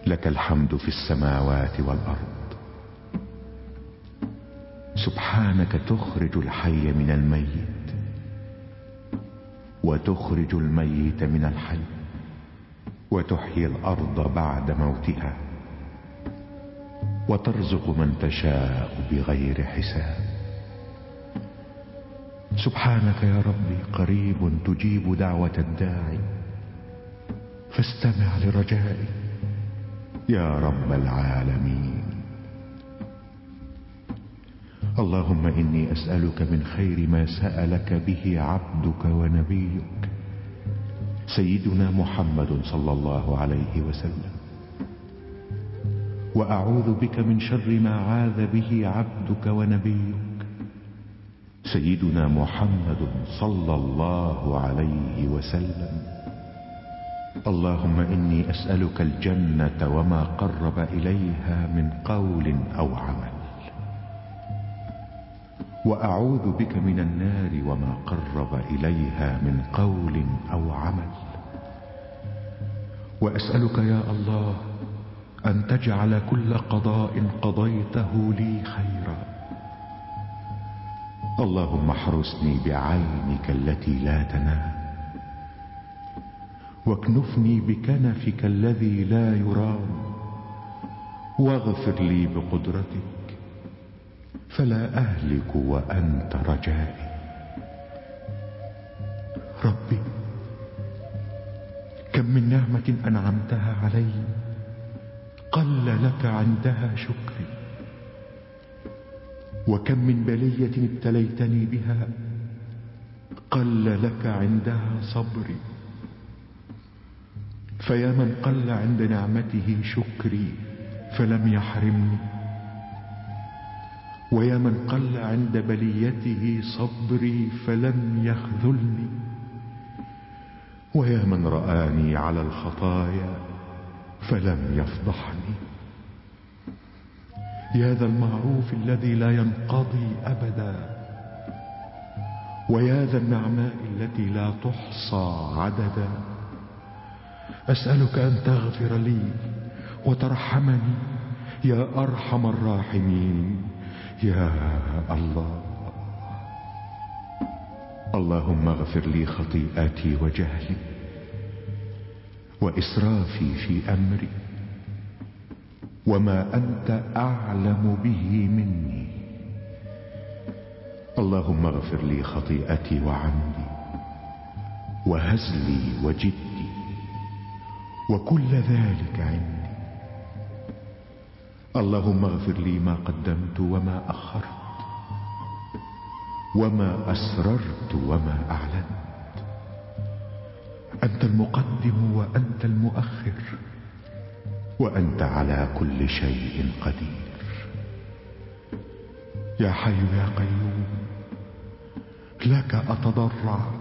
لك الحمد في السماوات والأرض. سبحانك تخرج الحي من الميت وتخرج الميت من الحي وتحيي الأرض بعد موتها وترزق من تشاء بغير حساب. سبحانك يا ربي قريب تجيب دعوة الداعي فاستمع لرجائي يا رب العالمين. اللهم إني أسألك من خير ما سألك به عبدك ونبيك سيدنا محمد صلى الله عليه وسلم، وأعوذ بك من شر ما عاذ به عبدك ونبيك سيدنا محمد صلى الله عليه وسلم. اللهم إني أسألك الجنة وما قرب إليها من قول أو عمل، وأعوذ بك من النار وما قرب إليها من قول أو عمل. وأسألك يا الله أن تجعل كل قضاء قضيته لي خيرا. اللهم احرسني بعينك التي لا تنام واكنفني بكنفك الذي لا يرام، واغفر لي بقدرتك فلا أهلك وأنت رجائي. ربي كم من نعمة أنعمتها علي قل لك عندها شكري، وكم من بلية ابتليتني بها قل لك عندها صبري. فيا من قل عند نعمته شكري فلم يحرمني، ويا من قل عند بليته صبري فلم يخذلني، ويا من رآني على الخطايا فلم يفضحني. يا ذا المعروف الذي لا ينقضي أبدا، ويا ذا النعماء التي لا تحصى عددا، أسألك أن تغفر لي وترحمني يا أرحم الراحمين يا الله. اللهم اغفر لي خطيئتي وجهلي وإسرافي في أمري وما أنت أعلم به مني. اللهم اغفر لي خطيئتي وعمدي وهزلي وجدي وكل ذلك عندي. اللهم اغفر لي ما قدمت وما أخرت وما أسررت وما أعلنت. أنت المقدم وأنت المؤخر وأنت على كل شيء قدير. يا حي يا قيوم لك أتضرع